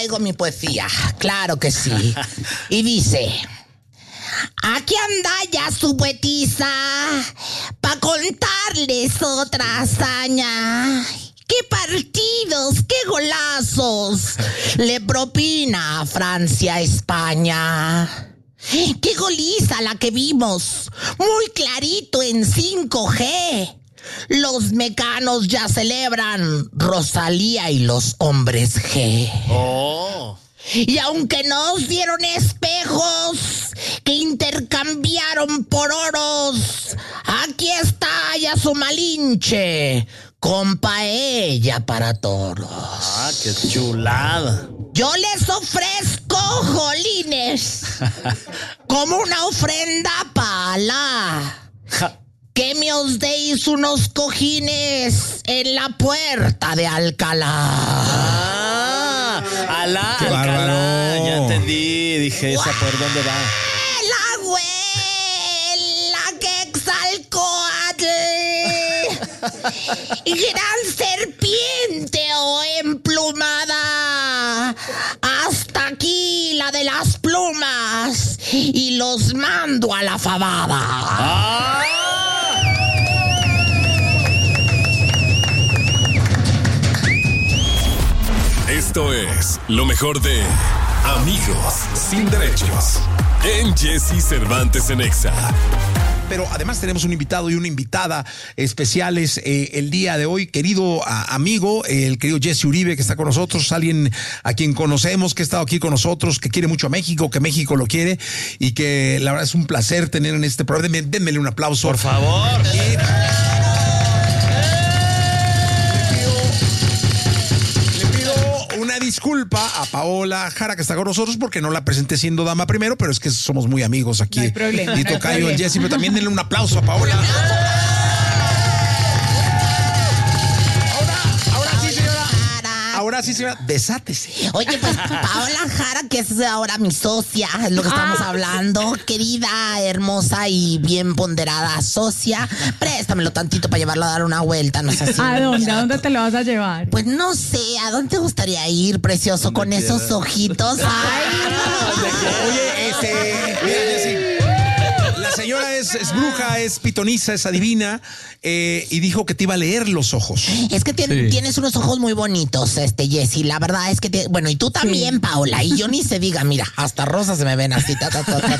traigo mi poesía, claro que sí. Y dice: aquí anda ya su poetisa pa' contarles otra hazaña. ¡Qué partidos, qué golazos le propina a Francia a España! ¡Qué goliza la que vimos! Muy clarito en 5G. Los mecanos ya celebran Rosalía y los hombres G. Oh. Y aunque nos dieron espejos que intercambiaron por oros, aquí está ya su Malinche con paella para toros. Ah, qué chulada. Yo les ofrezco, jolines, como una ofrenda para Alá, que me os deis unos cojines en la puerta de Alcalá. Ah, Alá, Qué Alcalá. bárbaro. Ya entendí, dije, ¿esa por dónde va? La abuela Quetzalcóatl, gran serpiente o emplumada, hasta aquí la de las plumas y los mando a la fabada. ¡Ah! Esto es lo mejor de Amigos Sin Derechos en Jesse Cervantes en Exa. Pero además tenemos un invitado y una invitada especiales el día de hoy, querido amigo, el querido Jesse Uribe, que está con nosotros, alguien a quien conocemos, que ha estado aquí con nosotros, que quiere mucho a México, que México lo quiere y que la verdad es un placer tener en este programa. Denmele un aplauso. Por favor. Una disculpa a Paola Jara, que está con nosotros, porque no la presenté siendo dama primero, pero es que somos muy amigos aquí. No hay problema, y no hay tocayo, el problema. Jesse, pero también denle un aplauso a Paola. Ahora sí, señora, desátese. Oye, pues Paola Jara, que es ahora mi socia, es lo que estamos hablando. Querida, hermosa y bien ponderada socia, préstamelo tantito para llevarlo a dar una vuelta, no sé así. ¿A dónde? ¿A dónde te lo vas a llevar? Pues no sé, ¿a dónde te gustaría ir, precioso, con esos ojitos? Ay, Oye, mira, Jessy, la señora es bruja, es pitoniza, es adivina, y dijo que te iba a leer los ojos. es que tienes unos ojos muy bonitos, Jessy. La verdad es que, bueno, y tú también, Paola. Y yo ni se diga, mira, hasta rosas se me ven así, ta.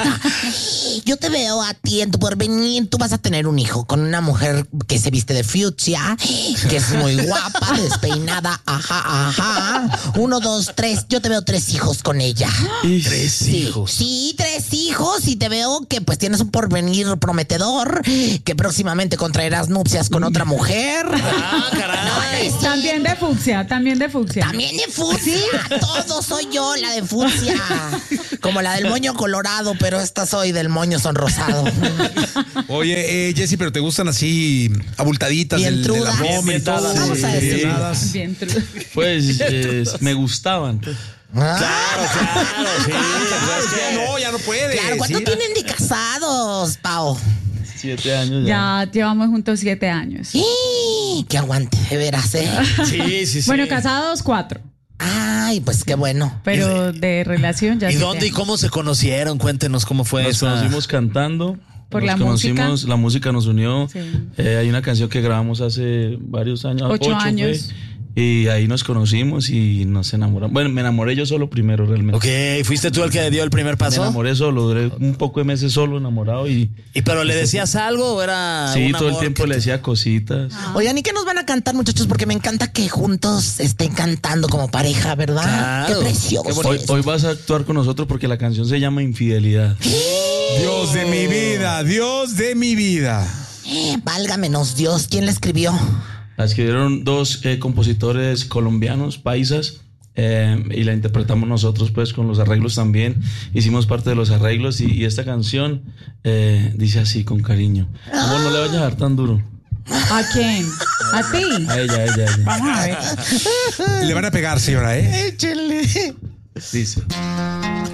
Yo te veo a ti en tu porvenir. Tú vas a tener un hijo con una mujer que se viste de fucsia, que es muy guapa, despeinada, ajá. 1, 2, 3. Yo te veo 3 hijos con ella. ¿Tres hijos? Sí, 3 hijos. Y te veo que pues tienes un porvenir prometedor, que próximamente contraerás nupcias con otra mujer. Ah, caray. Sí. También de fucsia. También de fucsia. Todo soy yo, la de fucsia. Como la del moño colorado, pero esta soy del moño sonrosado. Oye, Jessy, pero te gustan así abultaditas Bien del trudas. abdomen y todo. Vamos a decir. Llenadas. Bien trudo. Pues me gustaban. Claro, sí. Ya no puede. Claro, ¿cuánto sí. tienen de casados, Pao? 7 años ya. Ya llevamos juntos 7 años. ¡Qué aguante, de veras, Sí. Bueno, casados 4, Ay, pues qué bueno. pero de relación ya ¿Y 7 dónde y años. cómo se conocieron? Cuéntenos cómo fue Nos esa. conocimos cantando. Por nos la conocimos, música. la música nos unió. Sí. Hay una canción que grabamos hace varios años. 8 fue, años. y ahí nos conocimos y nos enamoramos. Bueno, me enamoré yo solo primero realmente. Ok, ¿fuiste tú el que dio el primer Me paso? enamoré solo, duré un poco de meses solo enamorado y ¿Y pero le decías algo o era sí, un todo el amor tiempo que le te- decía cositas. Oigan, ¿y qué nos van a cantar, muchachos? Porque me encanta que juntos estén cantando como pareja, ¿verdad? Claro. Qué precioso. Qué bonito. Hoy vas a actuar con nosotros porque la canción se llama Infidelidad. Dios de mi vida, Dios de mi vida. Válgamenos Dios, ¿quién la escribió? La escribieron 2 compositores colombianos, paisas, y la interpretamos nosotros pues con los arreglos también. Hicimos parte de los arreglos y esta canción dice así con cariño. Amor, no le vayas a dar tan duro. ¿A quién? ¿A ti? A ella. Vamos a ver. Le van a pegar, señora, ¿eh? Échenle. Dice.